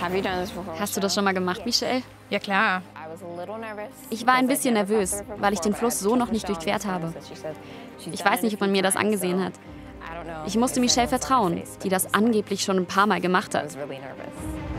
Hast du das schon mal gemacht, Michelle? Ja, klar. Ich war ein bisschen nervös, weil ich den Fluss so noch nicht durchquert habe. Ich weiß nicht, ob man mir das angesehen hat. Ich musste Michelle vertrauen, die das angeblich schon ein paar Mal gemacht hat.